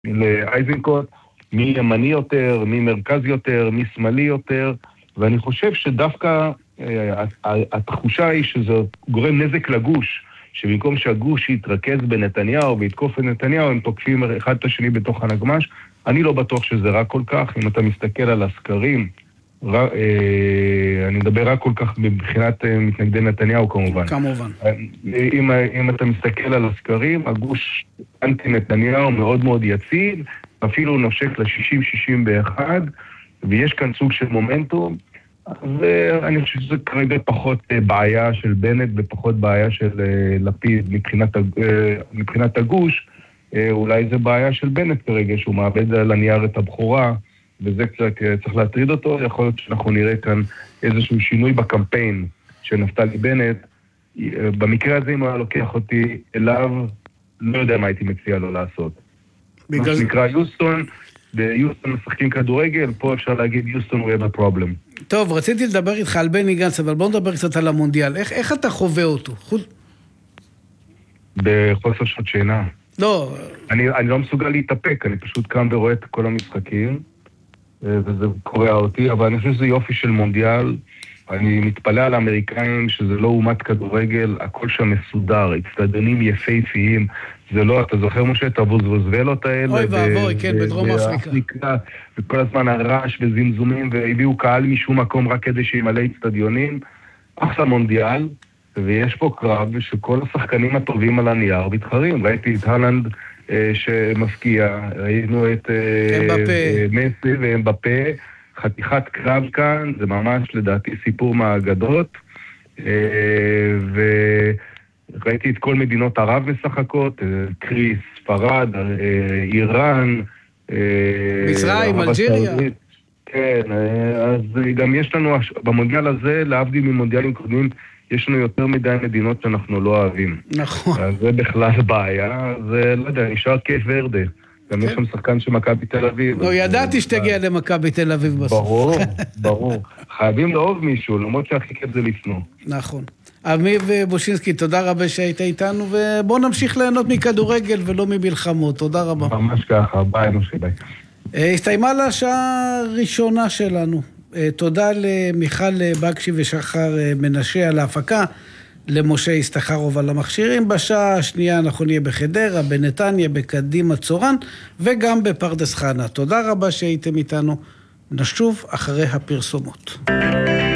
לאייזנקוט, מי ימני יותר, מי מרכז יותר, מי שמאלי יותר, ואני חושב שדווקא התחושה היא שזה גורם נזק לגוש, שבמקום שהגוש יתרכז בנתניהו ויתקוף את נתניהו, הם תוקפים אחד את השני בתוך הנגמש. אני לא בטוח שזה רק כל כך, אם אתה מסתכל על הסקרים, אני מדבר רק כל כך מבחינת מתנגדי נתניהו כמובן. כמובן. אם אתה מסתכל על הסקרים, הגוש אנטי נתניהו מאוד מאוד יציב, אפילו נושק ל-60-61, ויש כאן סוג של מומנטום, ואני חושב שזה כרגע פחות בעיה של בנט ופחות בעיה של לפיד מבחינת הגוש, אולי זה בעיה של בנט כרגע, שהוא מאבד על הנייר את הבחורה, וזה קצת צריך להטריד אותו. יכול להיות שאנחנו נראה כאן איזשהו שינוי בקמפיין של נפתלי בנט. במקרה הזה, אם הוא היה לוקח אותי אליו, לא יודע מה הייתי מציע לו לעשות. מה שנקרא יוסטון, ביוסטון משחקים כדורגל, פה אפשר להגיד יוסטון we have a problem. טוב, רציתי לדבר איתך על בני גנץ, אבל בוא נדבר קצת על המונדיאל. איך אתה חווה אותו? בחוסר שעות שינה. לא. אני לא מסוגל להתאפק, אני פשוט קם ורואה את כל המשחקים, וזה קורא אותי, אבל אני חושב שזה יופי של מונדיאל. אני מתפלא על האמריקאים שזה לא אומת כדורגל, הכל שם מסודר, הצטדנים יפהפיים, זה לא, אתה זוכר משה, את הווזווזוולות האלה? אוי ואבוי, כן, בדרום אפריקה. וכל הזמן הרעש וזמזומים, והביאו קהל משום מקום רק כדי שימלא הצטדיונים. אחלה מונדיאל, ויש פה קרב שכל השחקנים הטובים על הנייר מתחרים. ראיתי את הלנד שמפקיע, ראינו את מסי ואמבפה, חתיכת קרב כאן, זה ממש לדעתי סיפור מהאגדות, וראיתי את כל מדינות ערב משחקות, קריס, ספרד, איראן, מצרים, אלג'יריה. כן, אז גם יש לנו, במונדיאל הזה, להבדיל ממונדיאלים קודמים, יש לנו יותר מדי מדינות שאנחנו לא אוהבים. נכון. אז זה בכלל בעיה, זה לא יודע, נשאר כיף ורדה. גם יש שם שחקן של מכבי תל אביב. לא, ידעתי שתגיע למכבי תל אביב בסוף. ברור, ברור. חייבים לאהוב מישהו, למרות שהכי כיף זה לפנו. נכון. אמיב בושינסקי, תודה רבה שהיית איתנו, ובוא נמשיך ליהנות מכדורגל ולא ממלחמות. תודה רבה. ממש ככה, ביי, נושא, ביי. הסתיימה לה השעה הראשונה שלנו. תודה למיכל בקשי ושחר מנשה על ההפקה, למשה הסתחרוב על המכשירים. בשעה השנייה אנחנו נהיה בחדרה, בנתניה, בקדימה צורן, וגם בפרדס חנה. תודה רבה שהייתם איתנו. נשוב אחרי הפרסומות.